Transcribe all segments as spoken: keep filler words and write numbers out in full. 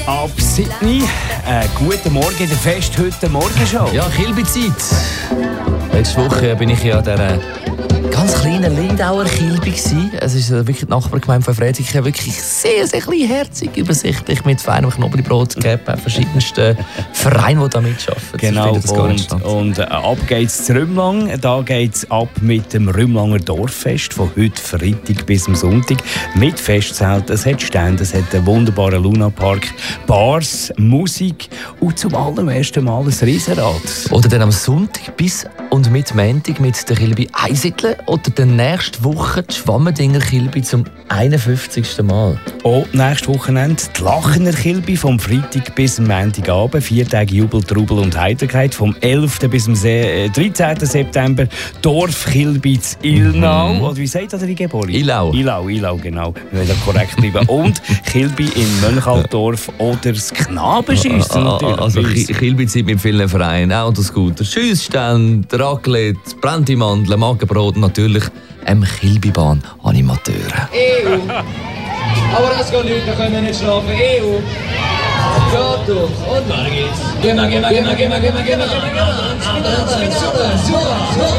ab sieben. Äh, guten Morgen in der Fest heute Morgen schon. Ja, Kilby-Zeit. Letzte Woche bin ich ja an dieser ganz kleinen Lindauer Kilby gsi. Es ist wirklich die Nachbargemeinde von Fredrikien, wirklich sehr, sehr kleinherzig, übersichtlich, mit feinem Knoblauchbrot gegeben, verschiedensten Vereinen, die da mitarbeiten. Genau, und, und äh, ab geht's zu Rümlang. Da geht's ab mit dem Rümlanger Dorffest von heute Freitag bis am Sonntag. Mit Festzelt, es hat Stände, es hat einen wunderbaren Lunapark, Bars, Musik und zum allerersten Mal ein Riesenrad. Oder dann am Sonntag bis und mit Montag mit der Kilby Einsitteln oder dann nächste Woche die Schwammendinger Kilby zum einundfünfzigsten Mal. Und nächstes Wochenende die Lachener Kilby vom Freitag bis am Montagabend. Vier Tage Jubel, Trubel und Heiterkeit. Vom elften bis am dreizehnten September Dorf Kilby zu Ilnau. Mhm. Oder wie sagt das die Gebäude? Ilau. Ilau, Ilau, genau. Wir wollen korrekt bleiben. Und Kilby in Mönchaldorf oder das Knabenschiessen natürlich. Also Kilby-Zeit mit vielen Vereinen, Autoscooter, Schiessstände, Raclette, brannte Mandeln, Magenbrot und natürlich einem Kilbybahn-Animateure. E U! Aber das geht nicht, da können wir nicht schlafen. E U! Ja, doch. Und weiter geht's. Geh mal, geh mal, geh mal, geh mal, geh mal, geh mal, geh mal, geh mal. Super, super, super.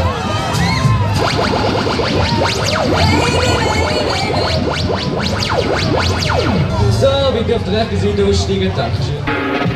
So, bitte auf die rechte Seite aussteigen. Dankeschön.